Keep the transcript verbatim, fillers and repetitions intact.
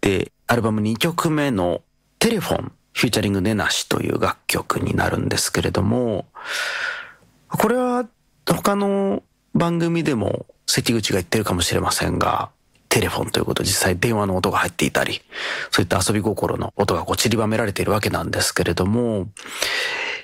で、アルバムにきょくめのテレフォン、フューチャリングネナシという楽曲になるんですけれども、これは他の番組でも関口が言ってるかもしれませんが、テレフォンということで実際電話の音が入っていたり、そういった遊び心の音がこう散りばめられているわけなんですけれども、